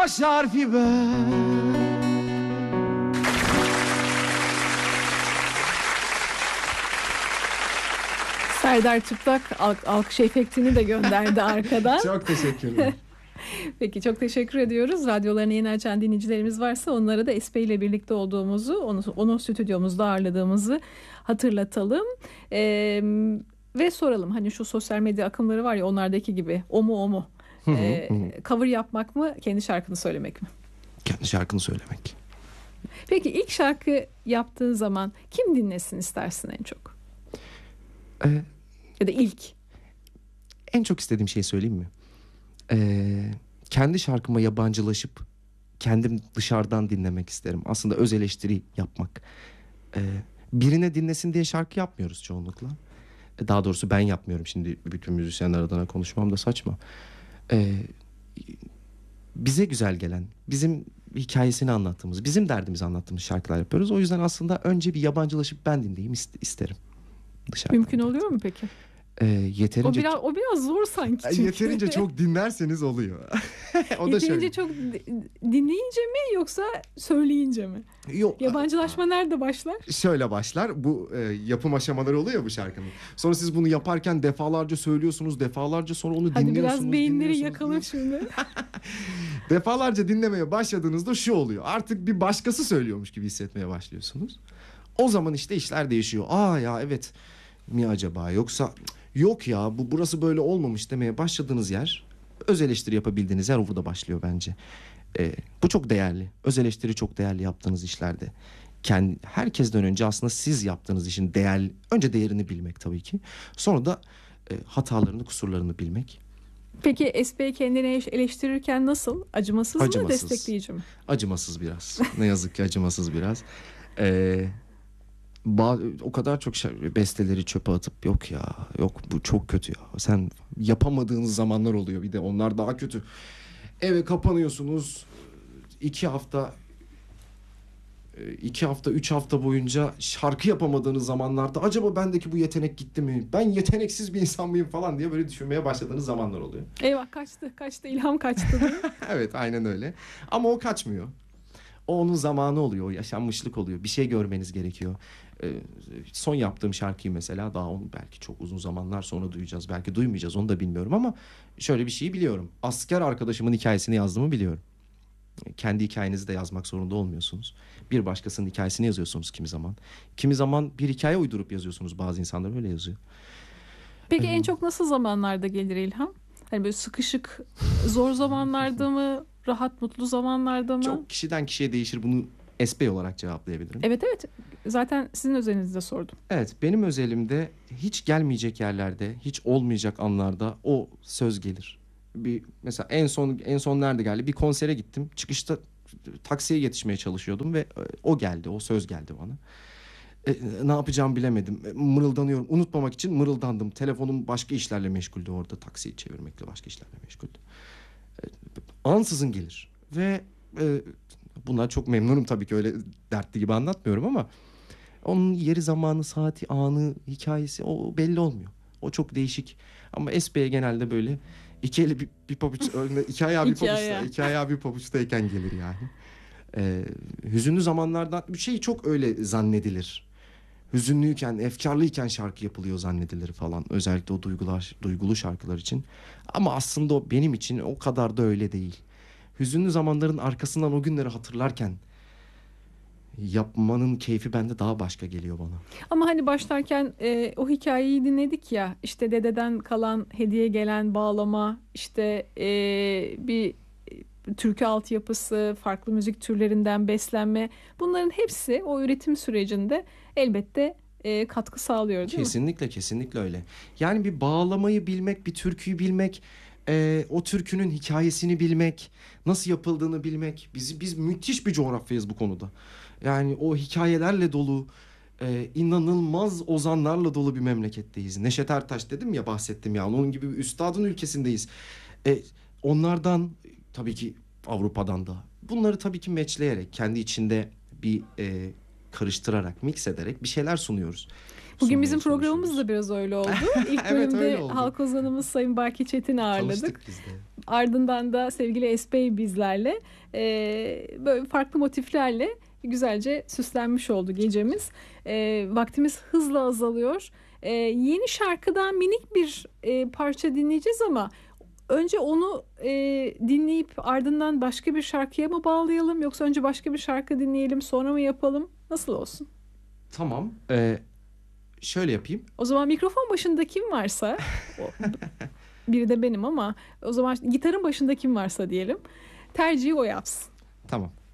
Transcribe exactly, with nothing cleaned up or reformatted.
baş harfi ben. Serdar Çıplak alk- alkış efektini de gönderdi arkadan. Çok teşekkürler. Peki, çok teşekkür ediyoruz. Radyolarını yeni açan dinleyicilerimiz varsa onlara da Espe ile birlikte olduğumuzu, onu, onu stüdyomuzda ağırladığımızı hatırlatalım. Ee, ve soralım, hani şu sosyal medya akımları var ya, onlardaki gibi o mu o mu? Ee, cover yapmak mı, kendi şarkını söylemek mi? Kendi şarkını söylemek. Peki ilk şarkı yaptığın zaman kim dinlesin istersin en çok? Ee, Ya da ilk? En çok istediğim şeyi söyleyeyim mi? Ee, kendi şarkıma yabancılaşıp kendim dışarıdan dinlemek isterim. Aslında öz eleştiri yapmak. Ee, birine dinlesin diye şarkı yapmıyoruz çoğunlukla. Daha doğrusu ben yapmıyorum, şimdi bütün müzisyenler adına konuşmam da saçma. Ee, bize güzel gelen, bizim hikayesini anlattığımız, bizim derdimizi anlattığımız şarkılar yapıyoruz. O yüzden aslında önce bir yabancılaşıp ben dinleyeyim isterim. Dışarıdan Mümkün dinledim. oluyor mu peki? Ee, yeterince O biraz o biraz zor sanki. Çünkü. Yeterince çok dinlerseniz oluyor. O da Yeterince şöyle. çok dinleyince mi yoksa söyleyince mi? Yok. Yabancılaşma nerede başlar? Şöyle başlar. Bu e, yapım aşamaları oluyor bu şarkının. Sonra siz bunu yaparken defalarca söylüyorsunuz, defalarca sonra onu Hadi dinliyorsunuz. biraz beyinleri dinliyorsunuz, yakalım şimdi. Defalarca dinlemeye başladığınızda şu oluyor. Artık bir başkası söylüyormuş gibi hissetmeye başlıyorsunuz. O zaman işte işler değişiyor. Aa ya evet mi acaba, yoksa yok ya bu burası böyle olmamış demeye başladığınız yer, öz eleştiri yapabildiğiniz yer burada başlıyor bence. Ee, bu çok değerli. Öz eleştiri çok değerli yaptığınız işlerde. Kendi, herkesten önce aslında siz yaptığınız işin değer, önce değerini bilmek tabii ki. Sonra da e, hatalarını, kusurlarını bilmek. Peki Espe kendini eleştirirken nasıl? Acımasız, Acımasız. mı, destekleyici mi? Acımasız biraz. Ne yazık ki acımasız biraz. Ee, ba- o kadar çok şey, besteleri çöpe atıp yok ya, yok bu çok kötü ya. Sen yapamadığınız zamanlar oluyor, bir de onlar daha kötü. Eve kapanıyorsunuz. iki hafta iki hafta, üç hafta boyunca şarkı yapamadığınız zamanlarda acaba bendeki bu yetenek gitti mi? Ben yeteneksiz bir insan mıyım falan diye böyle düşünmeye başladığınız zamanlar oluyor. Eyvah kaçtı, kaçtı, ilham kaçtı diye. Evet, aynen öyle. Ama o kaçmıyor. O onun zamanı oluyor, o yaşanmışlık oluyor. Bir şey görmeniz gerekiyor. Ee, son yaptığım şarkıyı mesela daha onu belki çok uzun zamanlar sonra duyacağız. Belki duymayacağız, onu da bilmiyorum ama şöyle bir şeyi biliyorum. Asker arkadaşımın hikayesini yazdığımı biliyorum. Kendi hikayenizi de yazmak zorunda olmuyorsunuz. Bir başkasının hikayesini yazıyorsunuz kimi zaman. Kimi zaman bir hikaye uydurup yazıyorsunuz. Bazı insanlar öyle yazıyor. Peki en çok nasıl zamanlarda gelir ilham? Hani böyle sıkışık, zor zamanlarda mı? Rahat, mutlu zamanlarda mı? Çok kişiden kişiye değişir. Bunu Espe olarak cevaplayabilirim. Evet evet. Zaten sizin özelinizde sordum. Evet, benim özelimde hiç gelmeyecek yerlerde, hiç olmayacak anlarda o söz gelir. Bir mesela en son en son nerede geldi? Bir konsere gittim. Çıkışta taksiye yetişmeye çalışıyordum ve o geldi. O söz geldi bana. E, ne yapacağımı bilemedim. E, mırıldanıyorum. Unutmamak için mırıldandım. Telefonum başka işlerle meşguldü orada. Taksiyi çevirmekle başka işlerle meşguldü. E, ansızın gelir. Ve e, buna çok memnunum tabii ki, öyle dertli gibi anlatmıyorum ama onun yeri, zamanı, saati, anı, hikayesi o belli olmuyor. O çok değişik. Ama Espe'ye genelde böyle iki eli bir, bir pabuç, iki ayağı bir pabuçta, iki ayağı bir pabuçtayken gelir yani. Ee, hüzünlü zamanlardan bir şey çok öyle zannedilir. Hüzünlüyken, efkarlıyken şarkı yapılıyor zannedilir falan. Özellikle o duygular, duygulu şarkılar için. Ama aslında o benim için o kadar da öyle değil. Hüzünlü zamanların arkasından o günleri hatırlarken yapmanın keyfi bende daha başka geliyor bana. Ama hani başlarken e, o hikayeyi dinledik ya, işte dededen kalan hediye gelen bağlama, işte e, bir türkü altyapısı, farklı müzik türlerinden beslenme, bunların hepsi o üretim sürecinde elbette e, katkı sağlıyor değil kesinlikle, mi? Kesinlikle kesinlikle öyle. Yani bir bağlamayı bilmek, bir türküyü bilmek, e, o türkünün hikayesini bilmek, nasıl yapıldığını bilmek, biz, biz müthiş bir coğrafyayız bu konuda. Yani o hikayelerle dolu, e, inanılmaz ozanlarla dolu bir memleketteyiz. Neşet Ertaş dedim ya, bahsettim ya, onun gibi bir üstadın ülkesindeyiz. E, onlardan tabii ki Avrupa'dan da, bunları tabii ki meçleyerek, kendi içinde bir e, karıştırarak, mix ederek bir şeyler sunuyoruz. Bugün Sunmaya bizim programımız çalışıyoruz. da biraz öyle oldu. İlk Evet, bölümde öyle oldu. halk ozanımız Sayın Baki Çetin'i ağırladık. Çalıştık biz de. ardından da sevgili Espey bizlerle e, böyle farklı motiflerle güzelce süslenmiş oldu gecemiz. E, vaktimiz hızla azalıyor. E, yeni şarkıdan minik bir e, parça dinleyeceğiz ama önce onu e, dinleyip ardından başka bir şarkıya mı bağlayalım, yoksa önce başka bir şarkı dinleyelim sonra mı yapalım? Nasıl olsun? Tamam. Ee, şöyle yapayım. O zaman mikrofon başında kim varsa, biri de benim ama o zaman gitarın başında kim varsa diyelim, tercihi o yapsın. Tamam.